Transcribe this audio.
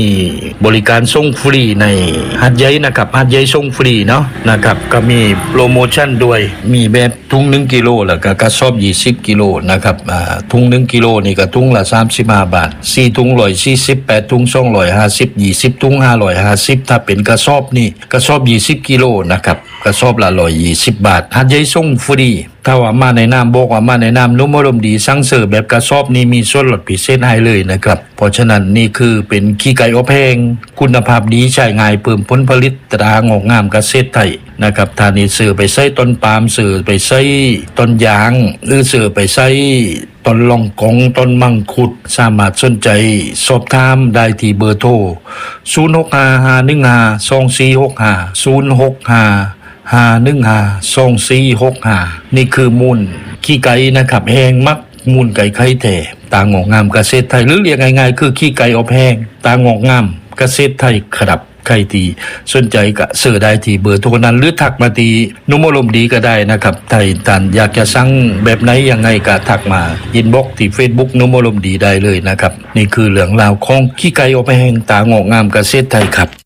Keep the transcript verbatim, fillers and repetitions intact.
บริการส่งฟรีในหาดใหญ่นะครับหาดใหญ่ส่งฟรีเนาะนะครับก็มีโปรโมชั่นด้วยมีแบบถุงหนึ่งกิโลแล้วก็กระสอบยี่สิบกิโลนะครับอ่าถุงหนึ่งกิโลนี่ก็ถุงละสามสิบห้าบาทสี่ถุงหนึ่งร้อยสี่สิบ แปดถุงสองร้อยห้าสิบ ยี่สิบถุงห้าร้อยห้าสิบถ้าเป็นกระสอบนี่กระสอบยี่สิบกิโลนะครับกระสอบละหนึ่งร้อยยี่สิบบาทหาดใหญ่ส่งฟรีถ้าว่ามาในนามบอกว่ามาในนามนุ่มอารมณ์ดีสั่งเสิร์ฟแบบกระสอบนี้มีส่วนลดพิเศษให้เลยนะครับเพราะฉะนั้นนี่คือเป็นขี้ไก่อบแห้งคุณภาพดีใช้ง่ายเพิ่มผลผลิตตรางอกงามเกษตรไทยนะครับถ้านี่ซื้อไปใส่ต้นปาล์มซื้อไปใส่ต้นยางหรือซื้อไปใส่ต้นลองกองต้นมังคุดสามารถสนใจสอบถามได้ที่เบอร์โทรศูนย์ หก ห้า ห้า หนึ่ง ห้า สอง สี่ หก ห้า ศูนย์ หก ห้า ห้า หนึ่ง ห้า สอง สี่ หก ห้านี่คือมูลขี้ไก่นะครับแห้งมักมูลไก่ไข่แท้ตางอกงามเกษตรไทยหรือเรียกง่ายๆคือขี้ไก่อบแห้งตางอกงามเกษตรไทยครับใครที่สนใจก็ซื้อได้ที่เบอร์โทรนั้นหรือทักมาที่นุ่มอารมณ์ดีก็ได้นะครับถ้าท่านอยากจะสั่งแบบไหนยังไงก็ทักมาอินบ็อกซ์ที่ Facebook นุ่มอารมณ์ดีได้เลยนะครับนี่คือเรื่องราวของขี้ไก่อบแห้งตางอกงามเกษตรไทยครับ